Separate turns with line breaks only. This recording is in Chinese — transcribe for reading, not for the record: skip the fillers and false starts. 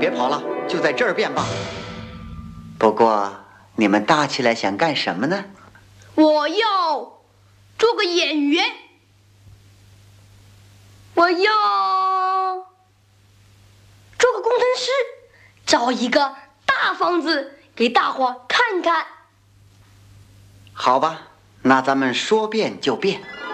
别跑了，就在这儿变吧。不过你们大起来想干什么呢？
我要做个演员，我要做个工程师，找一个大房子给大伙看看。
好吧，那咱们说变就变。